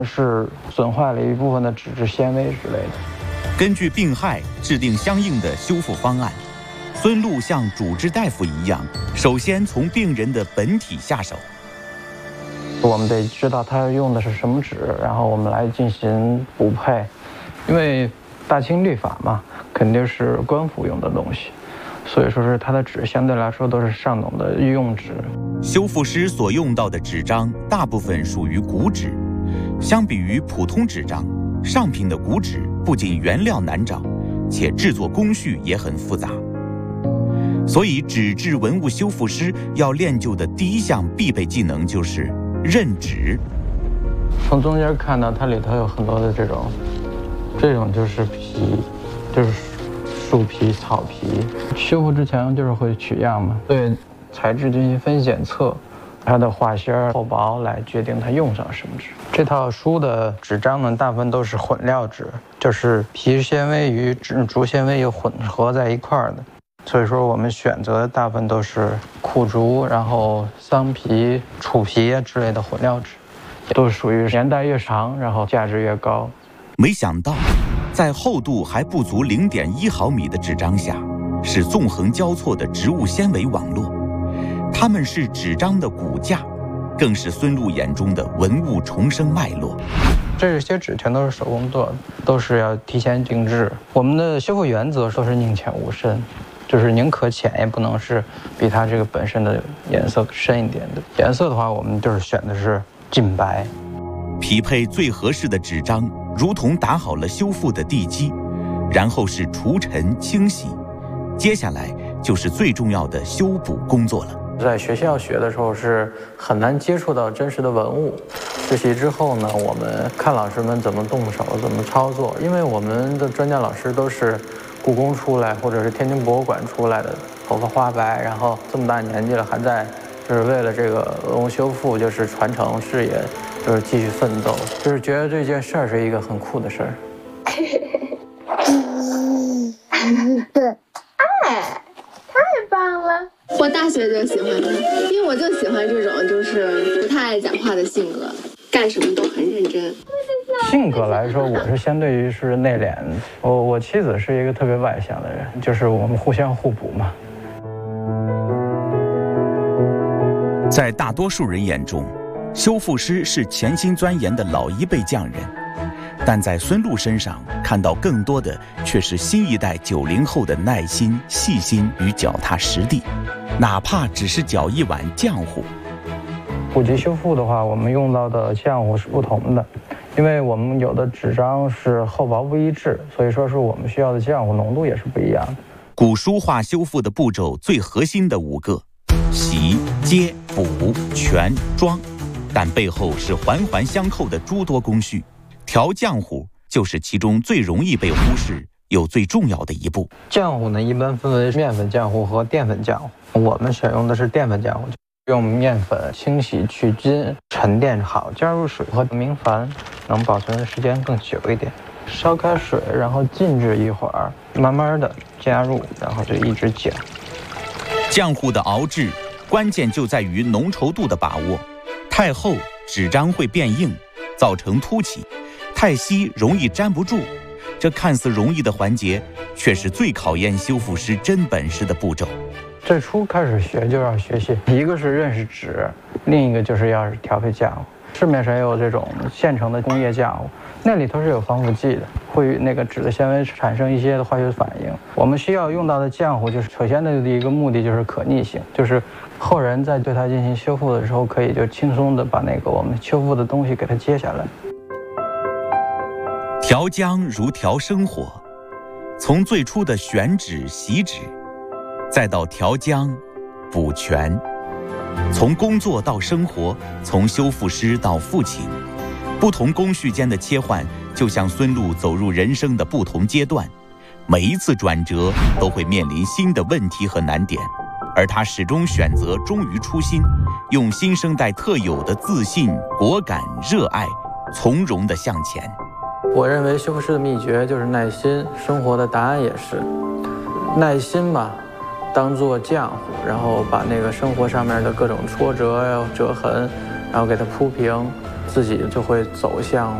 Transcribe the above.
是损坏了一部分的脂质纤维之类的。 根据病害制定相应的修复方案。孙路像主治大夫一样，首先从病人的本体下手。 我们得知道他用的是什么纸，然后我们来进行补配。因为大清律法嘛，肯定是官府用的东西，所以说是它的纸相对来说都是上等的御用纸。 修复师所用到的纸张大部分属于古纸，相比于普通纸张，上品的古纸不仅原料难找，且制作工序也很复杂。所以纸质文物修复师要练就的第一项必备技能就是认纸。 从中间看到它里头有很多的这种就是皮，就是树皮、草皮。修复之前就是会取样嘛，对材质进行分析检测，它的化纤厚薄来决定它用上什么纸。这套书的纸张呢，大部分都是混料纸，就是皮质纤维与竹纤维有混合在一块儿的。所以说我们选择的大部分都是苦竹，然后桑皮、楚皮之类的混料纸，都属于年代越长，然后价值越高。 没想到，在厚度还不足0.1毫米的纸张下，是纵横交错的植物纤维网络，它们是纸张的骨架，更是孙路眼中的文物重生脉络。 这些纸全都是手工做的，都是要提前定制。我们的修复原则都是宁浅勿深，就是宁可浅，也不能是比它这个本身的颜色深一点的。颜色的话，我们就是选的是净白。 匹配最合适的纸张，如同打好了修复的地基，然后是除尘清洗，接下来就是最重要的修补工作了。 在学校学的时候是很难接触到真实的文物，实习之后呢，我们看老师们怎么动手，怎么操作，因为我们的专家老师都是故宫出来或者是天津博物馆出来的，头发花白，然后这么大年纪了还在就是为了这个文物修复，就是传承事业，就是继续奋斗，就是觉得这件事儿是一个很酷的事儿。 太棒了！我大学就喜欢他，因为我就喜欢这种就是不太爱讲话的性格，干什么都很认真。 性格来说，我是相对于是内敛，我妻子是一个特别外向的人，就是我们互相互补嘛。 在大多数人眼中，修复师是潜心钻研的老一辈匠人，但在孙路身上看到更多的却是新一代90后的耐心、细心与脚踏实地，哪怕只是搅一碗浆糊。 古籍修复的话，我们用到的浆糊是不同的，因为我们有的纸张是厚薄不一致，所以说是我们需要的浆糊浓度也是不一样的。 古书画修复的步骤最核心的5个：洗、接、补、全、装，但背后是环环相扣的诸多工序。调浆糊就是其中最容易被忽视又最重要的一步。 浆糊呢，一般分为面粉浆糊和淀粉浆糊，我们选用的是淀粉浆糊。用面粉清洗去筋，沉淀好，加入水和明矾，能保存的时间更久一点。烧开水，然后静置一会儿，慢慢的加入，然后就一直搅。 浆糊的熬制关键就在于浓稠度的把握，太厚纸张会变硬，造成凸起；太稀容易粘不住。这看似容易的环节，却是最考验修复师真本事的步骤。 最初开始学就要学习，一个是认识纸，另一个就是要调配浆糊。市面上也有这种现成的工业浆糊，那里头是有防腐剂的，会与那个纸的纤维产生一些的化学反应。我们需要用到的浆糊，就是首先的一个目的就是可逆性，就是后人在对它进行修复的时候，可以就轻松的把那个我们修复的东西给它接下来。 调浆如调生活，从最初的选纸、洗纸，再到调浆、补全，从工作到生活，从修复师到父亲，不同工序间的切换，就像孙路走入人生的不同阶段，每一次转折都会面临新的问题和难点，而他始终选择忠于初心，用新生代特有的自信、果敢、热爱，从容地向前。 我认为修复师的秘诀就是耐心，生活的答案也是耐心吧，当做浆糊，然后把那个生活上面的各种挫折呀、折痕，然后给它铺平， 自己就会走向